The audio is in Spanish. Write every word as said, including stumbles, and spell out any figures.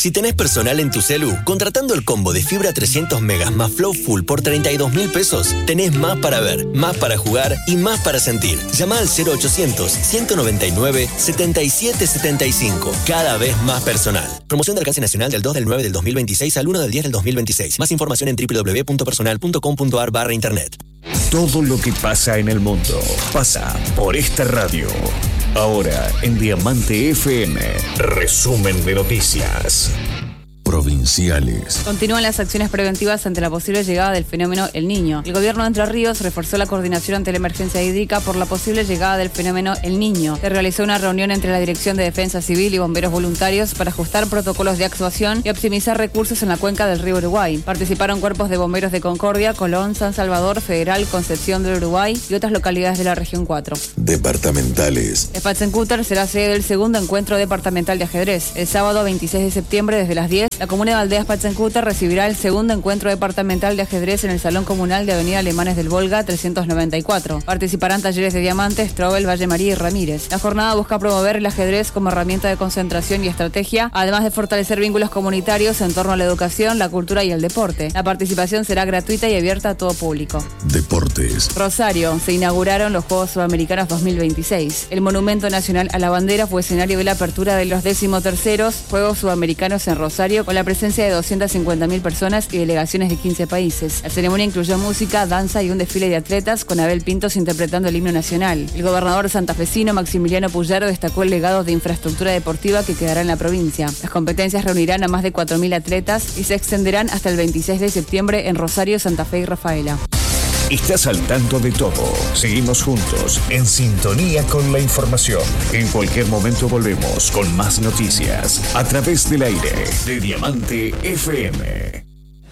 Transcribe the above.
Si tenés personal en tu celu, contratando el combo de fibra trescientos megas más Flow Full por treinta y dos mil pesos, tenés más para ver, más para jugar y más para sentir. Llama al cero ochocientos, ciento noventa y nueve, setenta y siete setenta y cinco. Cada vez más personal. Promoción de alcance nacional del dos del nueve del dos mil veintiséis al uno del diez del dos mil veintiséis. Más información en doble u doble u doble u punto personal punto com punto a r barra internet. Todo lo que pasa en el mundo pasa por esta radio. Ahora en Diamante F M, resumen de noticias provinciales. Continúan las acciones preventivas ante la posible llegada del fenómeno El Niño. El gobierno de Entre Ríos reforzó la coordinación ante la emergencia hídrica por la posible llegada del fenómeno El Niño. Se realizó una reunión entre la Dirección de Defensa Civil y bomberos voluntarios para ajustar protocolos de actuación y optimizar recursos en la cuenca del río Uruguay. Participaron cuerpos de bomberos de Concordia, Colón, San Salvador, Federal, Concepción del Uruguay y otras localidades de la región cuatro. Departamentales. Spatzencúter será sede del segundo encuentro departamental de ajedrez. El sábado veintiséis de septiembre desde las diez, la comuna de Valdea Spatzencúter recibirá el segundo encuentro departamental de ajedrez en el Salón Comunal de Avenida Alemanes del Volga trescientos noventa y cuatro. Participarán talleres de diamantes, Strobel, Valle María y Ramírez. La jornada busca promover el ajedrez como herramienta de concentración y estrategia, además de fortalecer vínculos comunitarios en torno a la educación, la cultura y el deporte. La participación será gratuita y abierta a todo público. Deportes. Rosario. Se inauguraron los Juegos Sudamericanos dos mil veintiséis. El Monumento Nacional a la Bandera fue escenario de la apertura de los decimoterceros Juegos Sudamericanos en Rosario, con la presencia de doscientas cincuenta mil personas y delegaciones de quince países. La ceremonia incluyó música, danza y un desfile de atletas con Abel Pintos interpretando el himno nacional. El gobernador santafesino Maximiliano Puyaro destacó el legado de infraestructura deportiva que quedará en la provincia. Las competencias reunirán a más de cuatro mil atletas y se extenderán hasta el veintiséis de septiembre en Rosario, Santa Fe y Rafaela. Estás al tanto de todo. Seguimos juntos, en sintonía con la información. En cualquier momento volvemos con más noticias a través del aire de Diamante F M.